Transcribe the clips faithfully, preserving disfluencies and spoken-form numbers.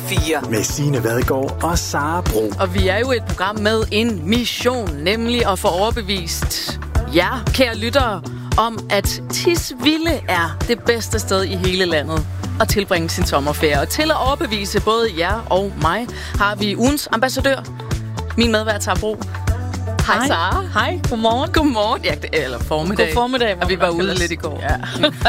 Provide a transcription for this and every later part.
fire. Med Signe Vadgaard og Sara Bro. Og vi er jo et program med en mission, nemlig at få overbevist jer, kære lyttere, om at Tisvilde er det bedste sted i hele landet at tilbringe sin sommerferie. Og til at overbevise både jer og mig, har vi ugens ambassadør, min medvært Sara Bro. Hej, Sara. Hej, godmorgen. Godmorgen. Ja, eller formiddag. God formiddag. Og vi var ude lidt i går. Ja.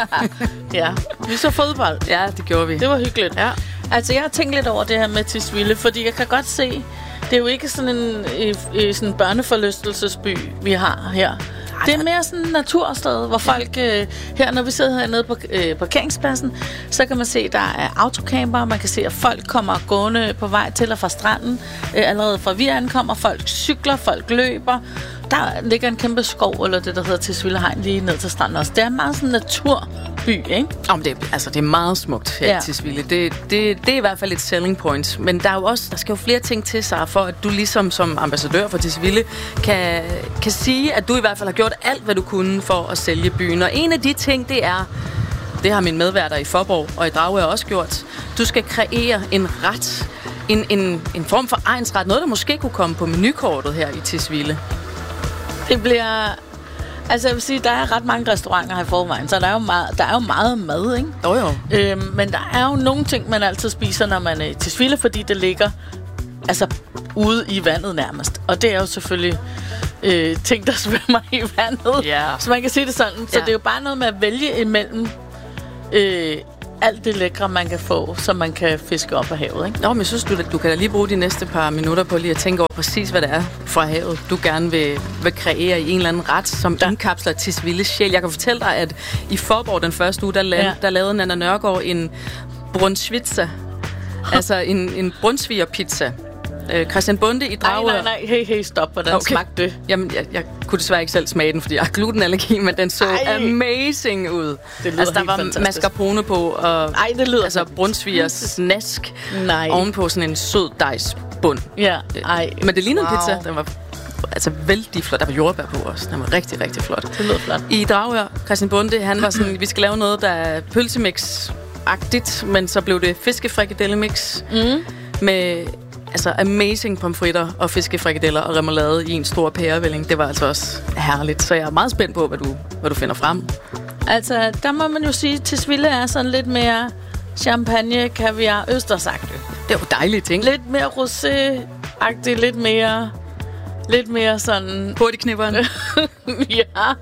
Ja, vi så fodbold. Ja, det gjorde vi. Det var hyggeligt. Ja. Altså, jeg har tænkt lidt over det her med Tisvilde, fordi jeg kan godt se, det er jo ikke sådan en, i, i sådan en børneforlystelsesby, vi har her. Det er mere sådan et natursted, hvor folk, øh, her når vi sidder hernede på øh, parkeringspladsen, så kan man se, at der er autocamper, man kan se, at folk kommer gående på vej til og fra stranden. Øh, allerede fra vi ankommer, folk cykler, folk løber. Der ligger en kæmpe skov, eller det, der hedder Tisvilde Hegn, lige ned til stranden også. Det er meget sådan en naturby, ikke? Om det, altså, det er meget smukt her ja. i Tisvilde. Det, det, det er i hvert fald et selling point. Men der er jo også, der skal jo flere ting til, Sara, for at du ligesom som ambassadør for Tisvilde kan, kan sige, at du i hvert fald har gjort alt, hvad du kunne for at sælge byen. Og en af de ting, det er, det har mine medværter i Faaborg og i Dragør også gjort, du skal kreere en ret, en, en, en form for egnsret, noget der måske kunne komme på menukortet her i Tisvilde. Det bliver... Altså jeg vil sige, der er ret mange restauranter her i forvejen, så der er jo meget, der er jo meget mad, ikke? Jo jo. Øhm, men der er jo nogle ting, man altid spiser, når man er i Tisvilde, fordi det ligger altså ude i vandet nærmest. Og det er jo selvfølgelig øh, ting, der svømmer i vandet. Yeah. Så man kan sige det sådan. Så yeah. det er jo bare noget med at vælge imellem øh, alt det lækre, man kan få, som man kan fiske op af havet, ikke? Nå, men jeg synes, du, du kan da lige bruge de næste par minutter på lige at tænke over præcis, hvad det er fra havet, du gerne vil, vil kreere i en eller anden ret, som ja. indkapsler Tisvildes sjæl. Jeg kan fortælle dig, at i Faaborg den første uge, der, la- ja. der lavede Nana Nørgaard en brunsvitsa. Altså en, en brunsvigerpizza. Øh, Christian Bonde i Dragør. Nej, nej, nej. Hey, hey, stop. Hvordan okay. smagte det? Jamen, jeg, jeg kunne desværre ikke selv smage den, fordi jeg har glutenallergi, men den så Ej. amazing ud. Det lyder altså, der helt var fantastisk. mascarpone på, og Ej, det lyder altså brunsvigers snask nej. ovenpå sådan en sød dejsbund. Ja, ej. Men det lignede wow. en pizza. Den var altså vældig flot. Der var jordbær på også. Den var rigtig, rigtig flot. Det lyder flot. I Dragør, Christian Bonde, han var sådan, vi skal lave noget, der er pølsemix-agtigt, men så blev det fiskefrikadellemix mm. med altså amazing pomfritter og fiskefrikadeller og remoulade i en stor pærevælling. Det var altså også herligt. Så jeg er meget spændt på, hvad du, hvad du finder frem. Altså, der må man jo sige, at Tisvilde er sådan lidt mere champagne, kaviar, østersagtigt. Det er jo dejligt, ikke? Lidt mere rosé-agtigt, lidt mere, lidt mere sådan... Hurtigknipperen. Ja,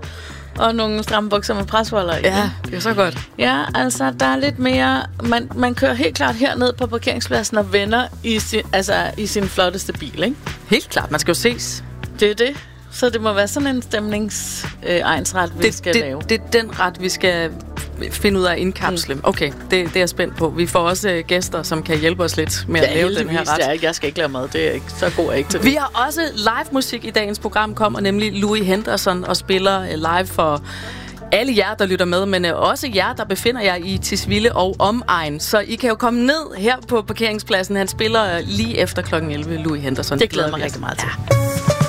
og nogle stramme bukser med presholder i. Ja, det er så godt. Ja, altså, der er lidt mere... Man, man kører helt klart herned på parkeringspladsen og vender i sin, altså, i sin flotteste bil, ikke? Helt klart, man skal jo ses. Det er det. Så det må være sådan en stemningsegnsret, øh, vi det, skal det, lave. Det er den ret, vi skal finde ud af at indkapsle. Mm. Okay, det, det er jeg spændt på. Vi får også øh, gæster, som kan hjælpe os lidt med ja, at lave den her ret. Ja, jeg skal ikke lave mad. Det er ikke så god, jeg ikke til det. Vi har også live musik i dagens program, kommer nemlig Louis Henderson og spiller øh, live for alle jer, der lytter med, men øh, også jer, der befinder jer i Tisvilde og omegn. Så I kan jo komme ned her på parkeringspladsen. Han spiller øh, lige efter klokken elleve, Louis Henderson. Det glæder mig rigtig meget til. Ja.